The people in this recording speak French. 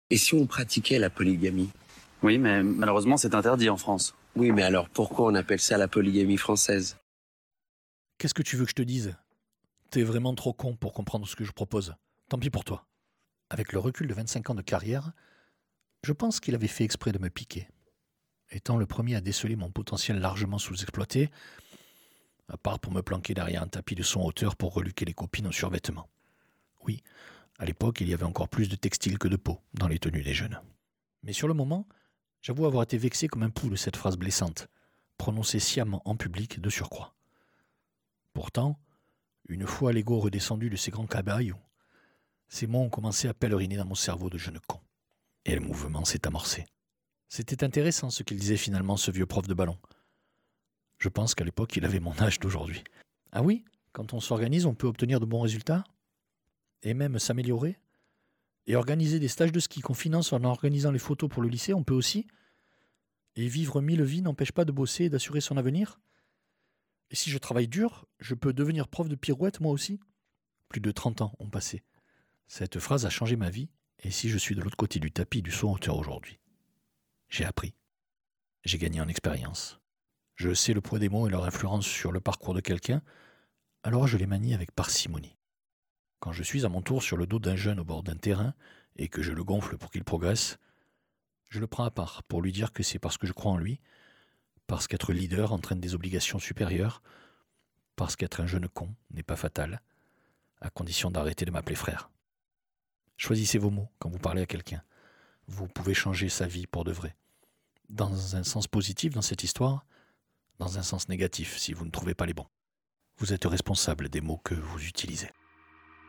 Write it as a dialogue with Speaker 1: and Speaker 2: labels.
Speaker 1: Et si on pratiquait la polygamie?
Speaker 2: Oui, mais malheureusement, c'est interdit en France.
Speaker 1: Oui, mais alors pourquoi on appelle ça la polygamie française?
Speaker 3: Qu'est-ce que tu veux que je te dise? T'es vraiment trop con pour comprendre ce que je propose. Tant pis pour toi. Avec le recul de 25 ans de carrière, je pense qu'il avait fait exprès de me piquer. Étant le premier à déceler mon potentiel largement sous-exploité, à part pour me planquer derrière un tapis de son hauteur pour reluquer les copines en survêtement. Oui, à l'époque, il y avait encore plus de textile que de peau dans les tenues des jeunes. Mais sur le moment, j'avoue avoir été vexé comme un pou de cette phrase blessante, prononcée sciemment en public de surcroît. Pourtant, une fois l'ego redescendu de ses grands cabayos, ces mots ont commencé à pèleriner dans mon cerveau de jeune con. Et le mouvement s'est amorcé. C'était intéressant ce qu'il disait finalement, ce vieux prof de ballon. Je pense qu'à l'époque, il avait mon âge d'aujourd'hui. Ah oui, quand on s'organise, on peut obtenir de bons résultats? Et même s'améliorer? Et organiser des stages de ski qu'on finance en organisant les photos pour le lycée, on peut aussi? Et vivre 1000 vies n'empêche pas de bosser et d'assurer son avenir? Et si je travaille dur, je peux devenir prof de pirouette moi aussi? Plus de 30 ans ont passé. Cette phrase a changé ma vie, et si je suis de l'autre côté du tapis du saut en hauteur aujourd'hui? J'ai appris. J'ai gagné en expérience. Je sais le poids des mots et leur influence sur le parcours de quelqu'un, alors je les manie avec parcimonie. Quand je suis à mon tour sur le dos d'un jeune au bord d'un terrain, et que je le gonfle pour qu'il progresse, je le prends à part pour lui dire que c'est parce que je crois en lui, parce qu'être leader entraîne des obligations supérieures, parce qu'être un jeune con n'est pas fatal, à condition d'arrêter de m'appeler frère. Choisissez vos mots quand vous parlez à quelqu'un. Vous pouvez changer sa vie pour de vrai. Dans un sens positif dans cette histoire, dans un sens négatif si vous ne trouvez pas les bons. Vous êtes responsable des mots que vous utilisez.